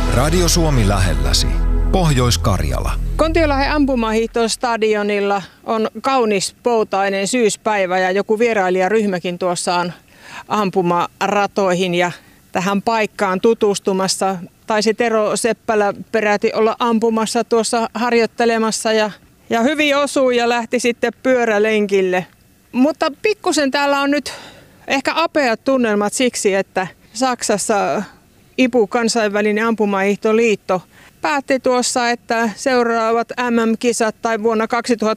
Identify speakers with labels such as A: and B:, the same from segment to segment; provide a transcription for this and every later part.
A: Radio Suomi lähelläsi. Pohjois-Karjala.
B: Kontiolahden ampumahiihtostadionilla on kaunis poutainen syyspäivä ja joku vierailijaryhmäkin tuossa on ampumaratoihin ja tähän paikkaan tutustumassa. Taisi Tero Seppälä peräti olla ampumassa tuossa harjoittelemassa ja hyvin osui ja lähti sitten pyörälenkille. Mutta pikkusen täällä on nyt ehkä apeat tunnelmat siksi, että Saksassa IPU, kansainvälinen ampumahiihtoliitto, päätti tuossa, että seuraavat MM-kisat tai vuonna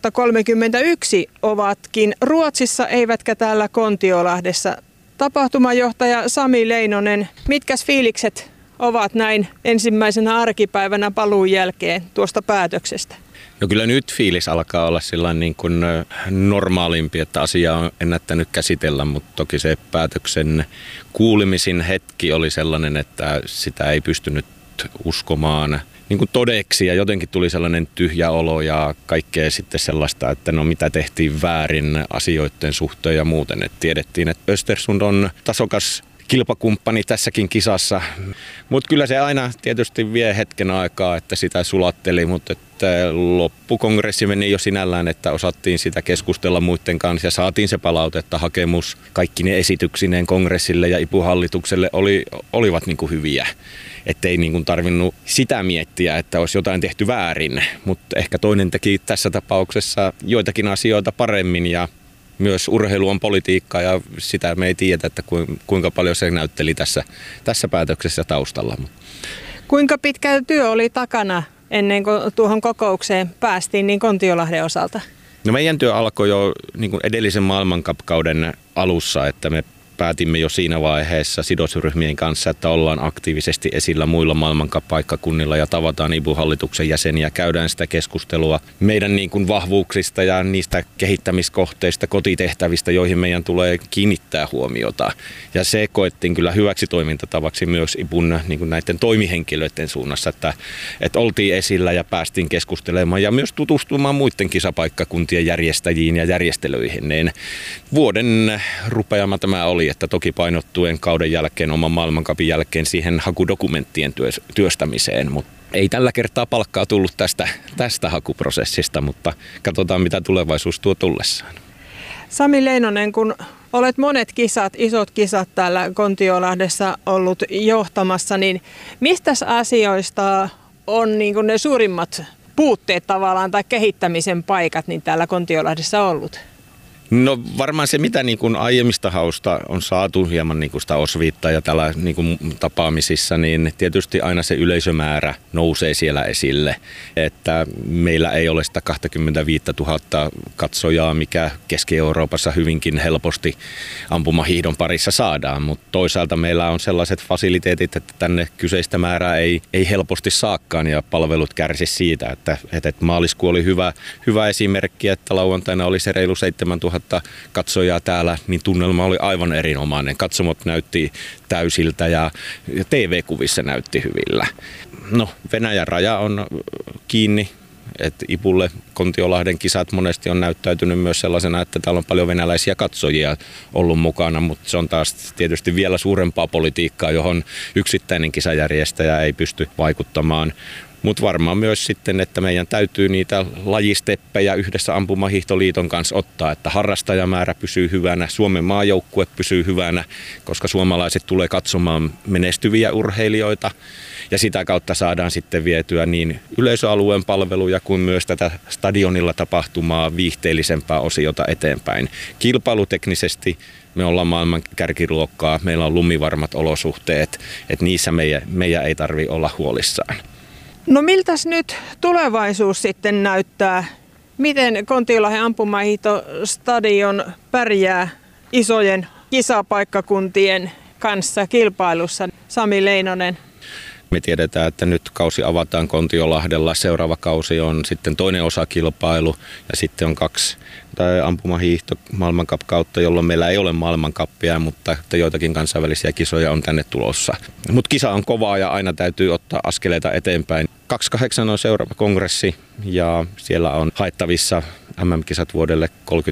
B: 2031 ovatkin Ruotsissa eivätkä täällä Kontiolahdessa. Tapahtumajohtaja Sami Leinonen, mitkäs fiilikset ovat näin ensimmäisenä arkipäivänä paluun jälkeen tuosta päätöksestä?
C: No kyllä nyt fiilis alkaa olla sellainen niin kuin normaalimpi, että asiaa on ennättänyt käsitellä, mutta toki se päätöksen kuulemisin hetki oli sellainen, että sitä ei pystynyt uskomaan niin kuin todeksi ja jotenkin tuli sellainen tyhjä olo ja kaikkea sitten sellaista, että no mitä tehtiin väärin asioiden suhteen ja muuten. Et tiedettiin, että Östersund on tasokas kilpakumppani tässäkin kisassa, mutta kyllä se aina tietysti vie hetken aikaa, että sitä sulatteli, mutta että loppukongressi meni jo sinällään, että osattiin sitä keskustella muiden kanssa ja saatiin se palautetta, hakemus, kaikki ne esityksineen kongressille ja IPU-hallitukselle olivat niin kuin hyviä. Että ei niin kuin tarvinnut sitä miettiä, että olisi jotain tehty väärin, mutta ehkä toinen teki tässä tapauksessa joitakin asioita paremmin ja myös urheilu on politiikkaa ja sitä me ei tiedä, että kuinka paljon se näytteli tässä päätöksessä taustalla.
B: Kuinka pitkä työ oli takana ennen kuin tuohon kokoukseen päästiin niin Kontiolahden osalta?
C: No meidän työ alkoi jo niin kuin edellisen maailmankapkauden alussa, että me päätimme jo siinä vaiheessa sidosryhmien kanssa, että ollaan aktiivisesti esillä muilla maailmankapaikkakunnilla ja tavataan IPU-hallituksen jäseniä, käydään sitä keskustelua meidän niin kuin vahvuuksista ja niistä kehittämiskohteista, kotitehtävistä, joihin meidän tulee kiinnittää huomiota. Ja se koettiin kyllä hyväksi toimintatavaksi myös IPUn niin kuin näiden toimihenkilöiden suunnassa, että oltiin esillä ja päästiin keskustelemaan ja myös tutustumaan muiden kisapaikkakuntien järjestäjiin ja järjestelyihin. Niin vuoden rupeama tämä oli, että toki painottuen kauden jälkeen, oman maailmankapin jälkeen siihen hakudokumenttien työstämiseen, mutta ei tällä kertaa palkkaa tullut tästä hakuprosessista, mutta katsotaan mitä tulevaisuus tuo tullessaan.
B: Sami Leinonen, kun olet monet kisat, isot kisat täällä Kontiolahdessa ollut johtamassa, niin mistä asioista on niin kuin ne suurimmat puutteet tavallaan tai kehittämisen paikat niin täällä Kontiolahdessa ollut?
C: No varmaan se, mitä niin kuin aiemmista hausta on saatu hieman niin kuin sitä osviittaa ja tällä niin kuin tapaamisissa, niin tietysti aina se yleisömäärä nousee siellä esille. Että meillä ei ole sitä 25 000 katsojaa, mikä Keski-Euroopassa hyvinkin helposti ampumahiihdon parissa saadaan. Mutta toisaalta meillä on sellaiset fasiliteetit, että tänne kyseistä määrää ei helposti saakkaan ja palvelut kärsi siitä. Että maaliskuu oli hyvä esimerkki, että lauantaina oli se reilu 7 000 katsojaa täällä, niin tunnelma oli aivan erinomainen. Katsomot näytti täysiltä ja TV-kuvissa näytti hyvillä. No, Venäjän raja on kiinni. Että IPUlle Kontiolahden kisat monesti on näyttäytynyt myös sellaisena, että täällä on paljon venäläisiä katsojia ollut mukana, mutta se on taas tietysti vielä suurempaa politiikkaa, johon yksittäinen kisajärjestäjä ei pysty vaikuttamaan. Mutta varmaan myös sitten, että meidän täytyy niitä lajisteppejä yhdessä Ampumahiihtoliiton kanssa ottaa, että harrastajamäärä pysyy hyvänä, Suomen maajoukkue pysyy hyvänä, koska suomalaiset tulee katsomaan menestyviä urheilijoita ja sitä kautta saadaan sitten vietyä niin yleisöalueen palveluja kuin myös tätä stadionilla tapahtumaa viihteellisempää osiota eteenpäin. Kilpailuteknisesti me ollaan maailman kärkiluokkaa, meillä on lumivarmat olosuhteet, että niissä meidän ei tarvitse olla huolissaan.
B: No miltäs nyt tulevaisuus sitten näyttää? Miten Kontiolahden ampumahiihtostadion pärjää isojen kisapaikkakuntien kanssa kilpailussa? Sami Leinonen.
C: Me tiedetään, että nyt kausi avataan Kontiolahdella. Seuraava kausi on sitten toinen osakilpailu ja sitten on 2 ampumahiihto maailmankap-kautta, jolloin meillä ei ole maailmankappia, mutta joitakin kansainvälisiä kisoja on tänne tulossa. Mutta kisa on kovaa ja aina täytyy ottaa askeleita eteenpäin. 28 on seuraava kongressi ja siellä on haettavissa MM-kisat vuodelle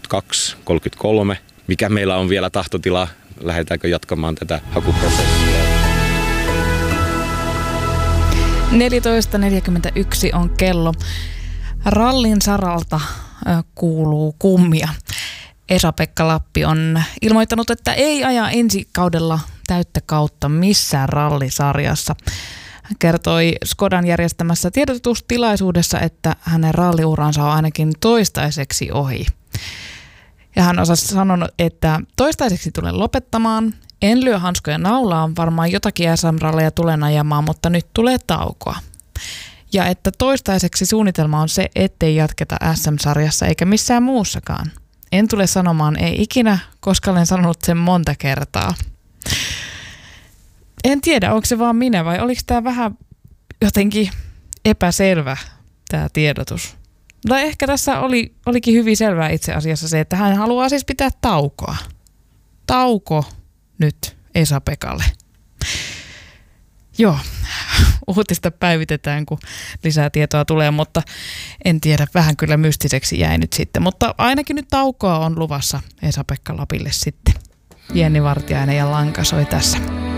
C: 32-33. Mikä meillä on vielä tahtotila? Lähdetäänkö jatkamaan tätä hakuprosessia?
D: 14.41 on kello. Rallin saralta kuuluu kummia. Esa-Pekka Lappi on ilmoittanut, että ei aja ensi kaudella täyttä kautta missään rallisarjassa. Hän kertoi Skodan järjestämässä tiedotustilaisuudessa, että hänen ralliuransa on ainakin toistaiseksi ohi. Ja hän osasi sanoa, että toistaiseksi tulen lopettamaan. En lyö hanskoja naulaan, varmaan jotakin SM-ralleja tulen ajamaan, mutta nyt tulee taukoa. Ja että toistaiseksi suunnitelma on se, ettei jatketa SM-sarjassa eikä missään muussakaan. En tule sanomaan ei ikinä, koska olen sanonut sen monta kertaa. En tiedä, onko se vaan minä vai oliko tämä vähän jotenkin epäselvä tämä tiedotus. Tai ehkä tässä olikin hyvin selvää itse asiassa se, että hän haluaa siis pitää taukoa. Tauko nyt Esa-Pekalle. Joo, uutista päivitetään, kun lisää tietoa tulee, mutta en tiedä, vähän kyllä mystiseksi jäi nyt sitten. Mutta ainakin nyt taukoa on luvassa Esa-Pekka Lapille sitten. Jenni Vartiainen ja Lanka soi tässä.